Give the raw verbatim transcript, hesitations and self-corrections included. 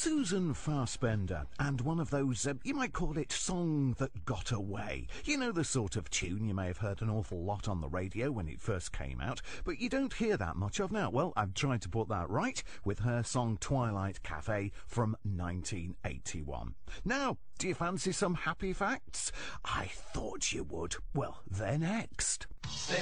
Susan Fassbender, and one of those, uh, you might call it song that got away. You know, the sort of tune you may have heard an awful lot on the radio when it first came out, but you don't hear that much of now. Well, I've tried to put that right with her song Twilight Cafe from nineteen eighty-one. Now, do you fancy some happy facts? I thought you would. Well, they're next.